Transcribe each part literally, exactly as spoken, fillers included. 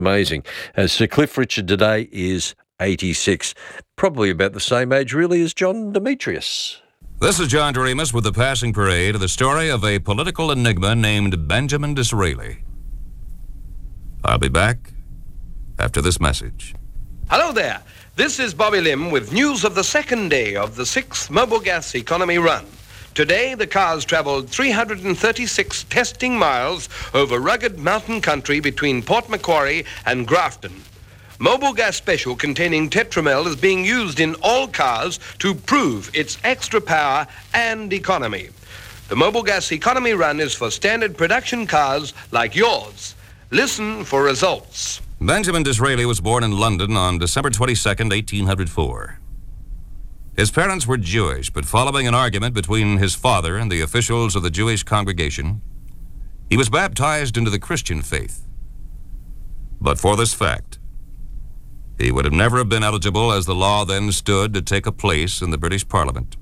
Amazing. Uh, Sir Cliff Richard today is eighty-six. Probably about the same age, really, as John Demetrius. This is John Doremus with the Passing Parade, the story of a political enigma named Benjamin Disraeli. I'll be back after this message. Hello there. This is Bobby Lim with news of the second day of the sixth Mobile Gas Economy Run. Today, the cars traveled three hundred thirty-six testing miles over rugged mountain country between Port Macquarie and Grafton. Mobile Gas Special containing Tetramel is being used in all cars to prove its extra power and economy. The Mobile Gas Economy Run is for standard production cars like yours. Listen for results. Benjamin Disraeli was born in London on December twenty-second, eighteen oh four. His parents were Jewish, but following an argument between his father and the officials of the Jewish congregation, he was baptized into the Christian faith. But for this fact, he would have never have been eligible as the law then stood to take a place in the British Parliament.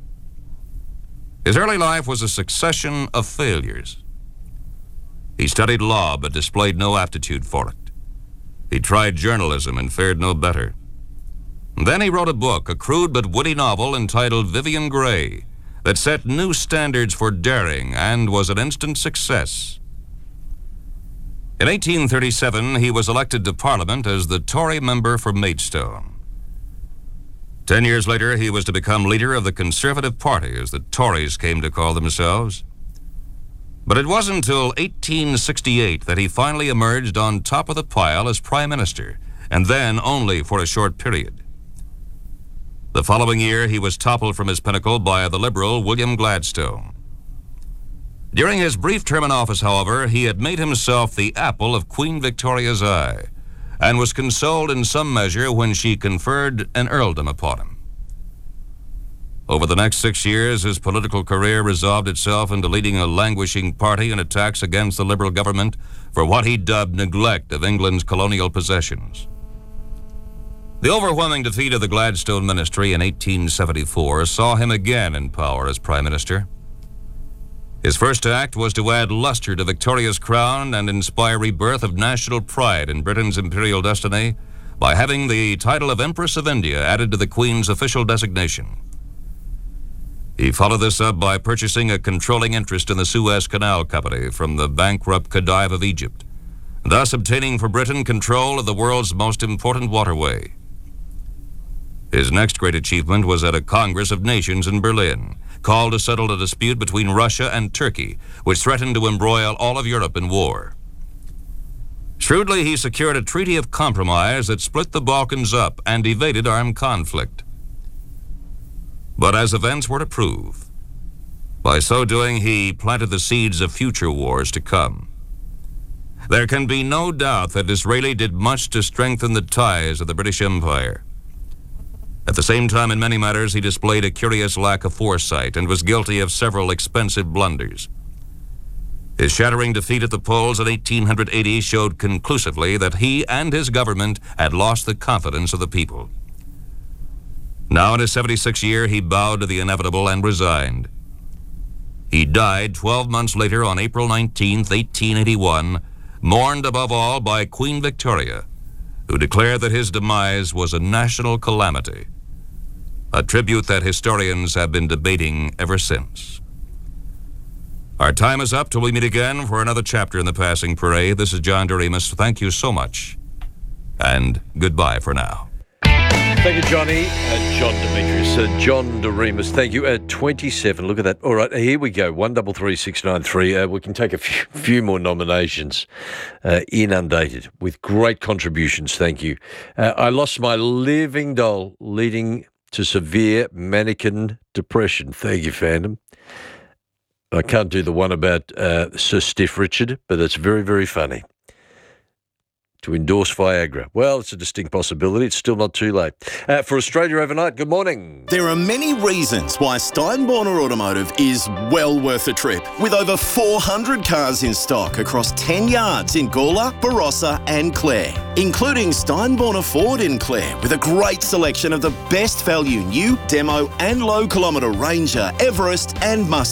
His early life was a succession of failures. He studied law but displayed no aptitude for it. He tried journalism and fared no better. Then he wrote a book, a crude but witty novel entitled Vivian Grey, that set new standards for daring and was an instant success. In eighteen thirty-seven, he was elected to Parliament as the Tory member for Maidstone. Ten years later, he was to become leader of the Conservative Party, as the Tories came to call themselves. But it wasn't until eighteen sixty-eight that he finally emerged on top of the pile as Prime Minister, and then only for a short period. The following year, he was toppled from his pinnacle by the Liberal William Gladstone. During his brief term in office, however, he had made himself the apple of Queen Victoria's eye and was consoled in some measure when she conferred an earldom upon him. Over the next six years, his political career resolved itself into leading a languishing party in attacks against the Liberal government for what he dubbed neglect of England's colonial possessions. The overwhelming defeat of the Gladstone ministry in eighteen seventy-four saw him again in power as Prime Minister. His first act was to add luster to Victoria's crown and inspire rebirth of national pride in Britain's imperial destiny by having the title of Empress of India added to the Queen's official designation. He followed this up by purchasing a controlling interest in the Suez Canal Company from the bankrupt Khedive of Egypt, thus obtaining for Britain control of the world's most important waterway. His next great achievement was at a Congress of Nations in Berlin, called to settle a dispute between Russia and Turkey, which threatened to embroil all of Europe in war. Shrewdly, he secured a treaty of compromise that split the Balkans up and evaded armed conflict. But as events were to prove, by so doing, he planted the seeds of future wars to come. There can be no doubt that Disraeli did much to strengthen the ties of the British Empire. At the same time, in many matters, he displayed a curious lack of foresight and was guilty of several expensive blunders. His shattering defeat at the polls in eighteen eighty showed conclusively that he and his government had lost the confidence of the people. Now in his seventy-sixth year, he bowed to the inevitable and resigned. He died twelve months later on April nineteenth, eighteen eighty-one, mourned above all by Queen Victoria, who declared that his demise was a national calamity, a tribute that historians have been debating ever since. Our time is up till we meet again for another chapter in the Passing Parade. This is John Doremus. Thank you so much, and goodbye for now. Thank you, Johnny. Uh, John Demetrius. Uh, John Doremus, thank you. At twenty-seven, look at that. All right, here we go. one three three six nine three. Uh, we can take a few, few more nominations. Uh, inundated with great contributions. Thank you. Uh, I lost my living doll leading to severe mannequin depression. Thank you, fandom. I can't do the one about uh, Sir Stiff Richard, but it's very, very funny. To endorse Viagra. Well, it's a distinct possibility. It's still not too late. Uh, for Australia Overnight, good morning. There are many reasons why Steinborner Automotive is well worth a trip. With over four hundred cars in stock across ten yards in Gawler, Barossa and Clare, including Steinborner Ford in Clare, with a great selection of the best value new, demo and low kilometre Ranger, Everest and Mustang.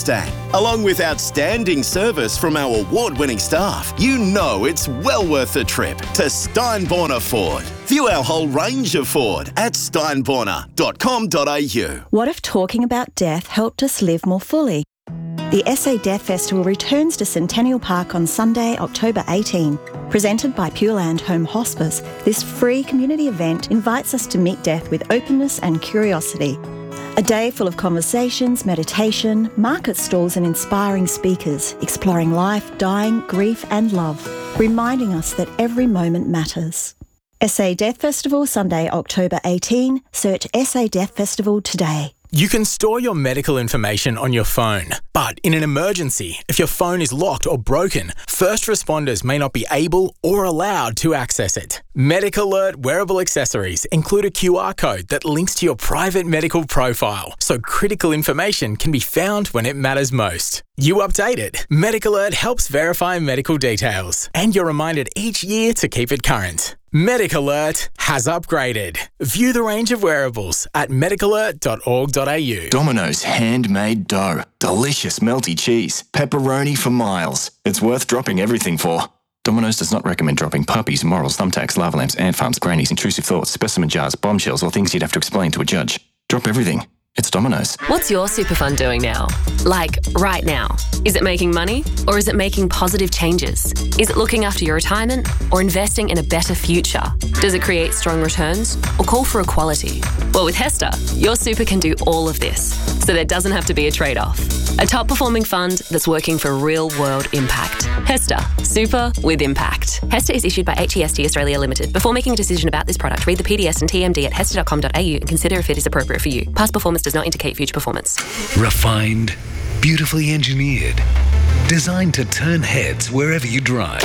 Along with outstanding service from our award-winning staff, you know it's well worth the trip to Steinborner Ford. View our whole range of Ford at steinborner dot com dot a u. What if talking about death helped us live more fully? The S A Death Festival returns to Centennial Park on Sunday, October eighteenth. Presented by Pure Land Home Hospice, this free community event invites us to meet death with openness and curiosity. A day full of conversations, meditation, market stalls and inspiring speakers, exploring life, dying, grief and love, reminding us that every moment matters. S A Death Festival, Sunday, October eighteenth. Search S A Death Festival today. You can store your medical information on your phone, but in an emergency, if your phone is locked or broken, first responders may not be able or allowed to access it. Medical Alert wearable accessories include a Q R code that links to your private medical profile, so critical information can be found when it matters most. You update it. Medical Alert helps verify medical details, and you're reminded each year to keep it current. Medical Alert has upgraded. View the range of wearables at medical alert dot org dot a u. Domino's handmade dough. Delicious melty cheese. Pepperoni for miles. It's worth dropping everything for. Domino's does not recommend dropping puppies, morals, thumbtacks, lava lamps, ant farms, grannies, intrusive thoughts, specimen jars, bombshells, or things you'd have to explain to a judge. Drop everything. It's Domino's. What's your super fund doing now? Like, right now? Is it making money? Or is it making positive changes? Is it looking after your retirement? Or investing in a better future? Does it create strong returns? Or call for equality? Well, with HESTA, your super can do all of this, so there doesn't have to be a trade-off. A top-performing fund that's working for real-world impact. HESTA. Super with impact. HESTA is issued by H E S T Australia Limited. Before making a decision about this product, read the P D S and T M D at hesta dot com dot a u and consider if it is appropriate for you. Past performance does not indicate future performance. Refined, beautifully engineered, designed to turn heads wherever you drive.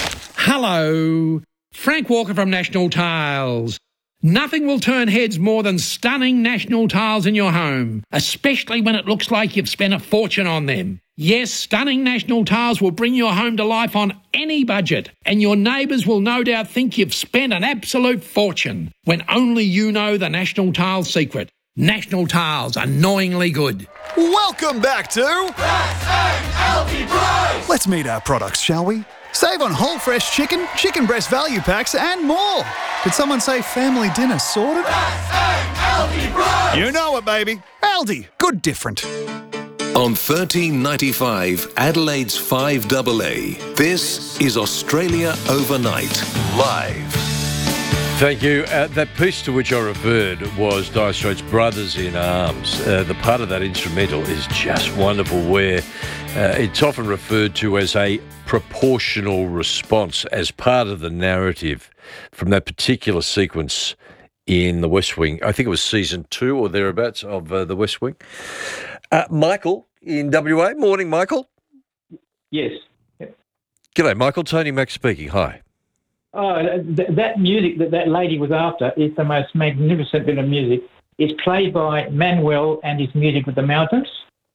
Hello, Frank Walker from National Tiles. Nothing will turn heads more than stunning National Tiles in your home, especially when it looks like you've spent a fortune on them. Yes, stunning National Tiles will bring your home to life on any budget, and your neighbours will no doubt think you've spent an absolute fortune, when only you know the National Tiles secret. National Tiles, annoyingly good. Welcome back to S A L T Price. Let's meet our products, shall we? Save on whole fresh chicken, chicken breast value packs and more. Did someone say family dinner sorted? S A L T Price. You know it, baby. Aldi, good different. On thirteen ninety-five, Adelaide's five A A, this is Australia Overnight, live. Thank you. Uh, that piece to which I referred was Dire Straits' Brothers in Arms. Uh, the part of that instrumental is just wonderful, where uh, it's often referred to as a proportional response as part of the narrative from that particular sequence in The West Wing. I think it was season two or thereabouts of uh, The West Wing. Uh, Michael in W A. Morning, Michael. Yes. Yep. G'day, Michael. Tony Mack speaking. Hi. Oh, th- that music that that lady was after is the most magnificent bit of music. It's played by Manuel and his Music with the Mountains.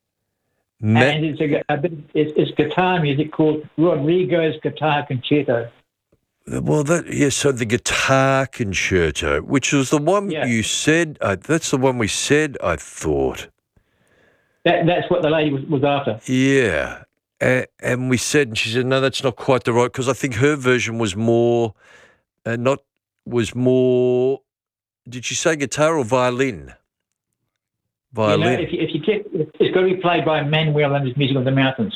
Ma- and it's a, a bit, it's, it's guitar music called Rodrigo's Guitar Concerto. Well, that yes. Yeah, so the Guitar Concerto, which was the one yeah. you said, uh, that's the one we said, I thought. That That's what the lady was, was after. Yeah. Uh, and we said, and she said, no, that's not quite the right, because I think her version was more, uh, not, was more, did she say guitar or violin? Violin. You know, if you, if you get, it's got to be played by Manuel and his Music of the Mountains.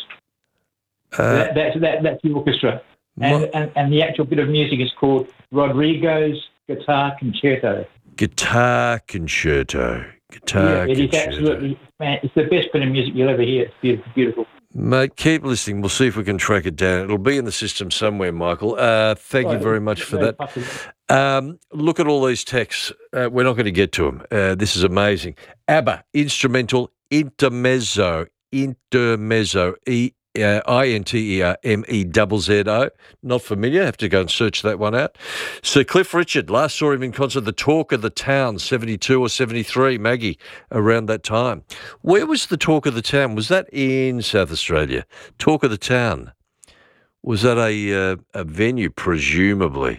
Uh, that, that's, that, that's the orchestra. And, my, and, and the actual bit of music is called Rodrigo's Guitar Concerto. Guitar Concerto. Guitar yeah, it Concerto. Is absolutely, man, it's the best bit of music you'll ever hear. It's beautiful. beautiful. Mate, keep listening. We'll see if we can track it down. It'll be in the system somewhere, Michael. Uh, thank you very much for that. Um, look at all these texts. Uh, we're not going to get to them. Uh, this is amazing. ABBA, instrumental, intermezzo, intermezzo, E. Uh, I N T E R M E Z Z O. Not familiar. Have to go and search that one out. Sir Cliff Richard, last saw him in concert, the Talk of the Town, seventy-two or seventy-three, Maggie, around that time. Where was the Talk of the Town? Was that in South Australia? Talk of the Town. Was that a, uh, a venue, presumably?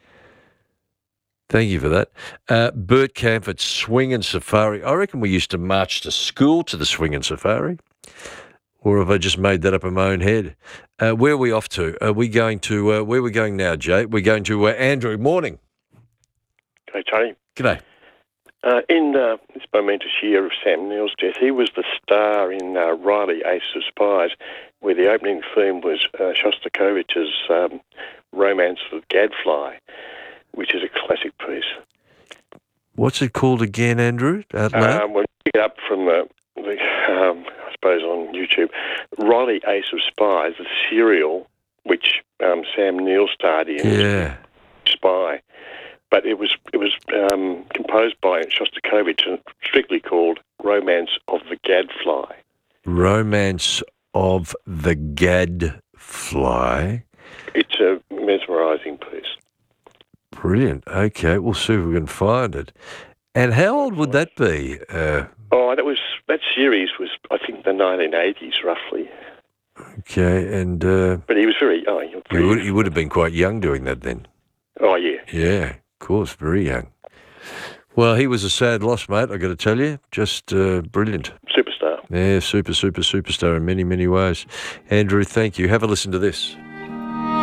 Thank you for that. Uh, Bert Camford, Swing and Safari. I reckon we used to march to school to the Swing and Safari. Or have I just made that up in my own head? Uh, where are we off to? Are we going to, uh, where are we going now, Jay? We're going to uh, Andrew. Morning. Hey, Tony. G'day. Uh, in uh, this momentous year of Sam Neill's death, he was the star in uh, Riley, Ace of Spies, where the opening theme was uh, Shostakovich's um, Romance of the Gadfly, which is a classic piece. What's it called again, Andrew? Out loud? Um, we'll pick it up from the, the um, I suppose, on YouTube. Riley, Ace of Spies, the serial, which um, Sam Neill starred in. Yeah. Spy. But it was it was um, composed by Shostakovich and strictly called Romance of the Gadfly. Romance of the Gadfly. It's a mesmerising piece. Brilliant. Okay, we'll see if we can find it. And how old would that be? Uh, oh, that was that series was I think the nineteen eighties roughly. Okay, and uh, but he was very young. Oh, he would he would have been quite young doing that then. Oh yeah. Yeah. Of course, very young. Well, he was a sad loss, mate, I've got to tell you. Just uh, brilliant. Superstar. Yeah, super, super, superstar in many, many ways. Andrew, thank you. Have a listen to this.